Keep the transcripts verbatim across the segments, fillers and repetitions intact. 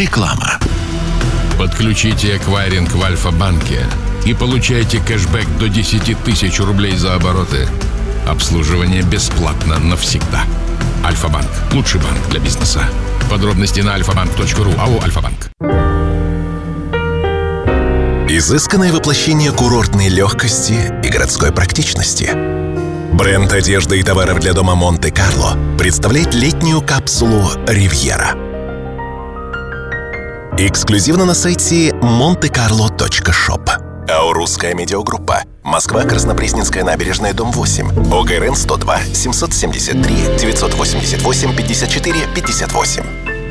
Реклама. Подключите эквайринг в Альфа-банке и получайте кэшбэк до десять тысяч рублей за обороты. Обслуживание бесплатно навсегда. Альфа-банк. Лучший банк для бизнеса. Подробности на альфа банк точка ру. АО «Альфа-банк». Изысканное воплощение курортной легкости и городской практичности. Бренд одежды и товаров для дома Монте-Карло представляет летнюю капсулу «Ривьера». Эксклюзивно на сайте монте карло точка шоп. АО «Русская медиагруппа». Москва, Краснопресненская набережная, дом восемь. ОГРН сто два семьсот семьдесят три девятьсот восемьдесят восемь пятьдесят четыре пятьдесят восемь.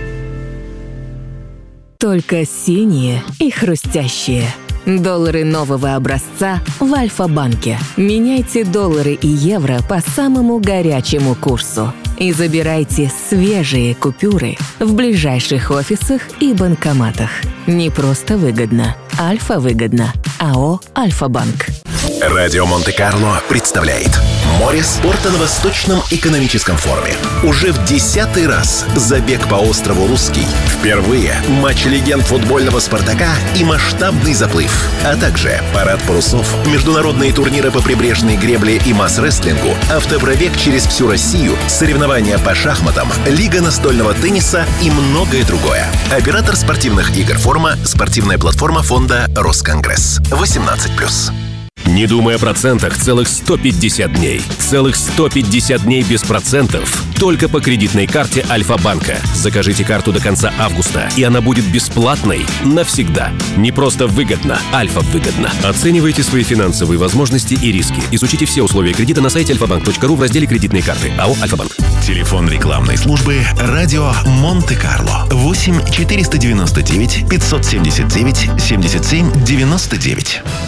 Только синие и хрустящие. Доллары нового образца в Альфа-банке. Меняйте доллары и евро по самому горячему курсу. И забирайте свежие купюры в ближайших офисах и банкоматах. Не просто выгодно. Альфа-выгодно. АО «Альфа-банк». Радио Монте-Карло представляет «Море спорта» на Восточном экономическом форуме. Уже в десятый раз забег по острову Русский. Впервые матч легенд футбольного «Спартака» и масштабный заплыв. А также парад парусов, международные турниры по прибрежной гребле и масс-рестлингу, автопробег через всю Россию, соревнования по шахматам, лига настольного тенниса и многое другое. Оператор спортивных игр «Форма», спортивная платформа фонда «Росконгресс». восемнадцать плюс. Не думай о процентах целых сто пятьдесят дней. Целых сто пятьдесят дней без процентов. Только по кредитной карте Альфа-банка. Закажите карту до конца августа, и она будет бесплатной навсегда. Не просто выгодно, Альфа-выгодно. Оценивайте свои финансовые возможности и риски. Изучите все условия кредита на сайте альфа банк точка ру в разделе «Кредитные карты». АО «Альфа-банк». Телефон рекламной службы «Радио Монте-Карло». восемь четыреста девяносто девять пятьсот семьдесят девять семьдесят семь девяносто девять.